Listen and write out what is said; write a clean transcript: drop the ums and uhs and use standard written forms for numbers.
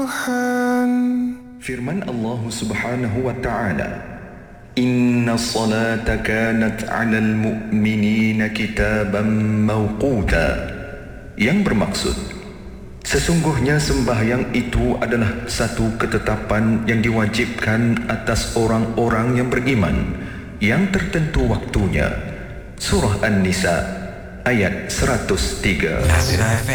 Firman Allah Subhanahu wa ta'ala, Inna salata kanat 'alal mu'minina kitaban mawquta, yang bermaksud sesungguhnya sembahyang itu adalah satu ketetapan yang diwajibkan atas orang-orang yang beriman, yang tertentu waktunya. Surah An-Nisa ayat 103.